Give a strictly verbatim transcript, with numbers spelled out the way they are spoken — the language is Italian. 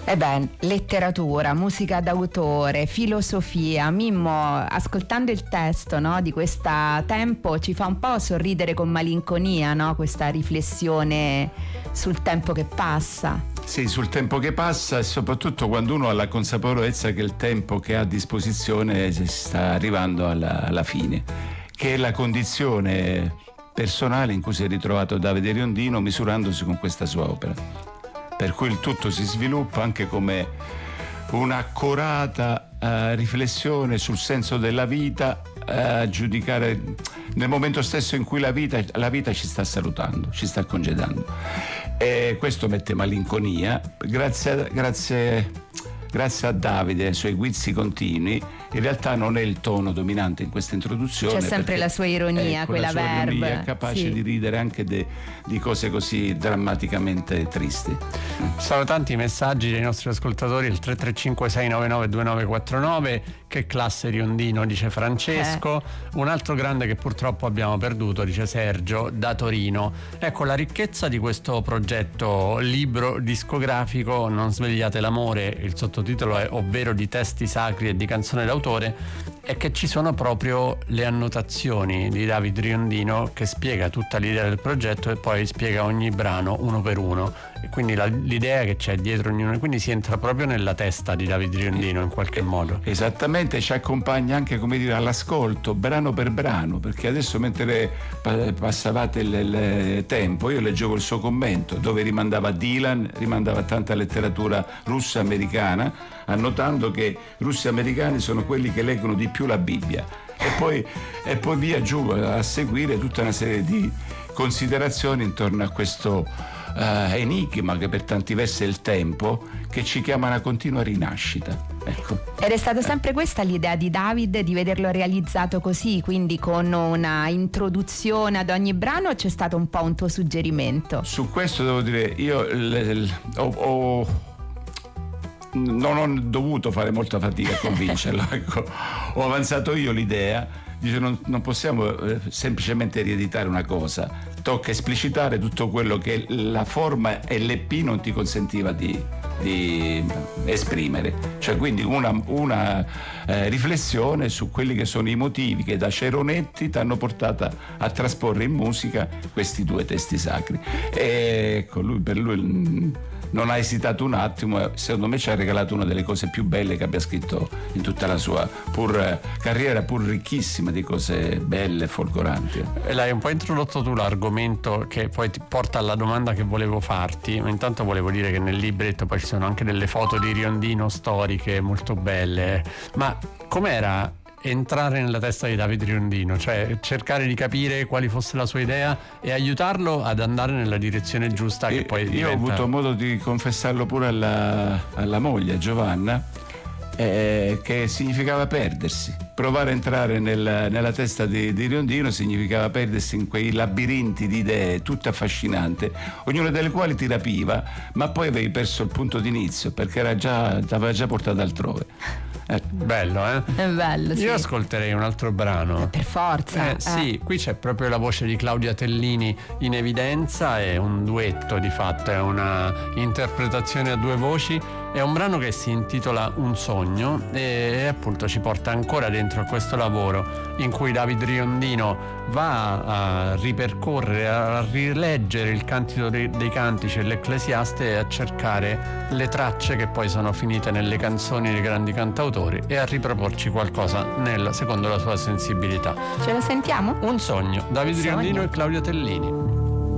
E beh, letteratura, musica d'autore, filosofia. Mimmo, ascoltando il testo, no, di questa Tempo ci fa un po' sorridere con malinconia, no? Questa riflessione sul tempo che passa. Sì, sul tempo che passa, e soprattutto quando uno ha la consapevolezza che il tempo che ha a disposizione si sta arrivando alla, alla fine, che è la condizione personale in cui si è ritrovato Davide Riondino misurandosi con questa sua opera. Per cui il tutto si sviluppa anche come un'accurata uh, riflessione sul senso della vita, a uh, giudicare nel momento stesso in cui la vita, la vita ci sta salutando, ci sta congedando. E questo mette malinconia. Grazie, grazie, grazie a Davide e ai suoi guizzi continui, in realtà non è il tono dominante in questa introduzione. C'è sempre la sua ironia, ecco, quella la sua verve. Ironia, capace sì. di ridere anche de, di cose così drammaticamente tristi. Sono tanti i messaggi dei nostri ascoltatori, il tre tre cinque sei nove nove due nove quattro nove. Che classe Riondino, dice Francesco. Eh. Un altro grande che purtroppo abbiamo perduto, dice Sergio da Torino. Ecco, la ricchezza di questo progetto libro discografico Non svegliate l'amore, il sottotitolo è Ovvero di testi sacri e di canzone d'autore, è che ci sono proprio le annotazioni di Davide Riondino che spiega tutta l'idea del progetto e poi spiega ogni brano uno per uno, e quindi la, l'idea che c'è dietro ognuno, quindi si entra proprio nella testa di Davide Riondino in qualche modo. Esattamente, ci accompagna anche, come dire, all'ascolto brano per brano, perché adesso mentre passavate il, il tempo io leggevo il suo commento dove rimandava a Dylan, rimandava a tanta letteratura russa americana, annotando che russi americani sono quelli che leggono di più la Bibbia, e poi, e poi via giù a seguire tutta una serie di considerazioni intorno a questo uh, enigma che per tanti versi è il tempo, che ci chiama una continua rinascita. Ecco. Ed è stata sempre questa l'idea di David, di vederlo realizzato così, quindi con una introduzione ad ogni brano, o c'è stato un po' un tuo suggerimento? Su questo devo dire, io l, l, ho, ho non ho dovuto fare molta fatica a convincerlo. Ecco. Ho avanzato io l'idea, dice non, non possiamo eh, semplicemente rieditare una cosa, tocca esplicitare tutto quello che la forma e l'E P non ti consentiva di, di esprimere, cioè quindi una, una eh, riflessione su quelli che sono i motivi che da Ceronetti ti hanno portata a trasporre in musica questi due testi sacri. E ecco, lui, per lui non ha esitato un attimo, secondo me ci ha regalato una delle cose più belle che abbia scritto in tutta la sua pur carriera, pur ricchissima di cose belle e folgoranti. E l'hai un po' introdotto tu l'argomento che poi ti porta alla domanda che volevo farti, ma intanto volevo dire che nel libretto poi ci sono anche delle foto di Riondino storiche molto belle, ma com'era entrare nella testa di Davide Riondino, cioè cercare di capire quali fosse la sua idea e aiutarlo ad andare nella direzione giusta che e, poi diventa... Io ho avuto modo di confessarlo pure alla, alla moglie Giovanna, eh, che significava perdersi. Provare a entrare nel, nella testa di, di Riondino significava perdersi in quei labirinti di idee tutte affascinanti, ognuna delle quali ti rapiva, ma poi avevi perso il punto d'inizio perché era già, ti aveva già portato altrove. Eh. Bello, eh? È bello, sì. Io ascolterei un altro brano. Eh, per forza. Eh, eh. Sì, qui c'è proprio la voce di Claudia Tellini in evidenza, è un duetto di fatto, è una interpretazione a due voci, è un brano che si intitola Un sogno e, e appunto ci porta ancora dentro a questo lavoro in cui Davide Riondino va a ripercorrere, a rileggere il Cantico dei, dei Cantici e l'Ecclesiaste e a cercare le tracce che poi sono finite nelle canzoni dei grandi cantautori e a riproporci qualcosa nel, secondo la sua sensibilità. Ce lo sentiamo? Un sogno, Davide Sogno. Riondino e Claudia Tellini.